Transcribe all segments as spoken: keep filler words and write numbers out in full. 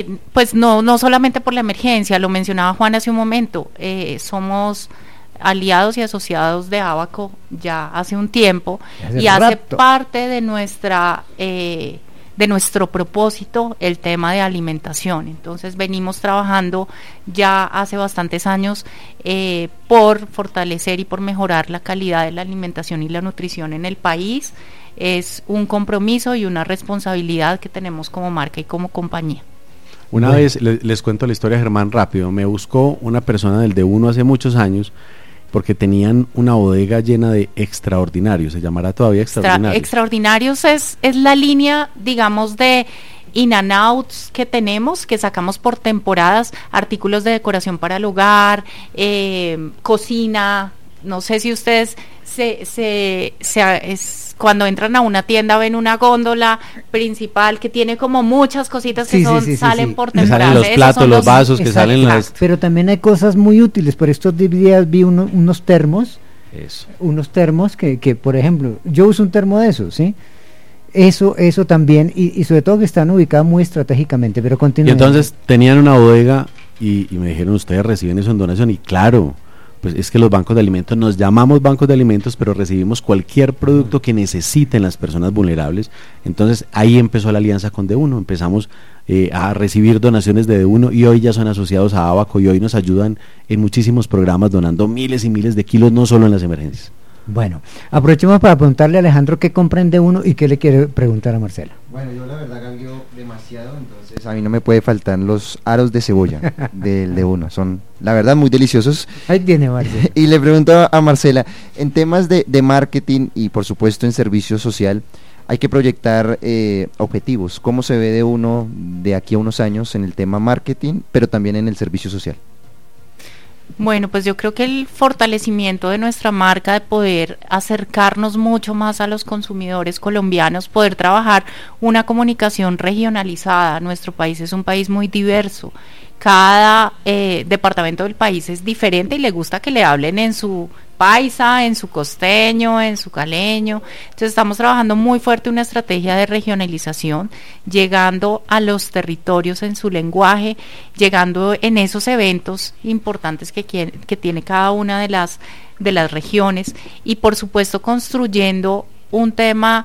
Eh, pues no, no solamente por la emergencia, lo mencionaba Juan hace un momento, eh, somos aliados y asociados de Abaco ya hace un tiempo hace y rato. Hace parte de nuestra eh, de nuestro propósito el tema de alimentación. Entonces venimos trabajando ya hace bastantes años eh, por fortalecer y por mejorar la calidad de la alimentación y la nutrición en el país. Es un compromiso y una responsabilidad que tenemos como marca y como compañía. Una bueno. vez, le, les cuento la historia, Germán, rápido, me buscó una persona del de uno hace muchos años porque tenían una bodega llena de extraordinarios, se llamará todavía extraordinarios. Extra, extraordinarios es, es la línea, digamos, de in and outs que tenemos, que sacamos por temporadas, artículos de decoración para el hogar, eh, cocina, no sé si ustedes se, se, se es, cuando entran a una tienda ven una góndola principal que tiene como muchas cositas que sí, son, sí, sí, salen sí, sí. por temporada. Salen los platos, los, los vasos, que exacto, salen las... Pero también hay cosas muy útiles, por estos días vi uno, unos termos, Eso. unos termos que, que, por ejemplo, yo uso un termo de esos, ¿sí? Eso, eso también, y, y sobre todo que están ubicados muy estratégicamente, pero continúen. Y entonces tenían una bodega y, y me dijeron, ustedes reciben eso en donación, y claro, pues es que los bancos de alimentos, nos llamamos bancos de alimentos, pero recibimos cualquier producto que necesiten las personas vulnerables. Entonces ahí empezó la alianza con D uno, empezamos eh, a recibir donaciones de D uno y hoy ya son asociados a Abaco y hoy nos ayudan en muchísimos programas donando miles y miles de kilos, no solo en las emergencias. Bueno, aprovechemos para preguntarle a Alejandro qué compra en D uno y qué le quiere preguntar a Marcela. Bueno, yo la verdad cambio demasiado, entonces a mí no me puede faltar los aros de cebolla del D uno, son la verdad muy deliciosos. Ahí tiene Marcela. Y le pregunto a Marcela, en temas de, de marketing y por supuesto en servicio social, hay que proyectar eh, objetivos. ¿Cómo se ve D uno de aquí a unos años en el tema marketing, pero también en el servicio social? Bueno, pues yo creo que el fortalecimiento de nuestra marca, de poder acercarnos mucho más a los consumidores colombianos, poder trabajar una comunicación regionalizada. Nuestro país es un país muy diverso. Cada eh, departamento del país es diferente y le gusta que le hablen en su paisa, en su costeño, en su caleño. Entonces estamos trabajando muy fuerte una estrategia de regionalización, llegando a los territorios en su lenguaje, llegando en esos eventos importantes que, que, que tiene cada una de las, de las regiones y por supuesto construyendo un tema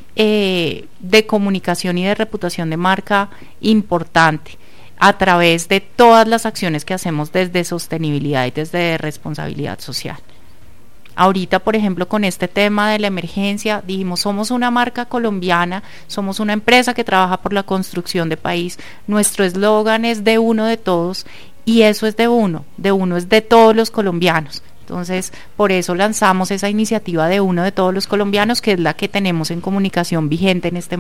eh, de comunicación y de reputación de marca importante a través de todas las acciones que hacemos desde sostenibilidad y desde responsabilidad social. Ahorita, por ejemplo, con este tema de la emergencia, dijimos, somos una marca colombiana, somos una empresa que trabaja por la construcción de país, nuestro eslogan es de uno de todos, y eso es de uno, de uno es de todos los colombianos. Entonces, por eso lanzamos esa iniciativa de uno de todos los colombianos, que es la que tenemos en comunicación vigente en este momento.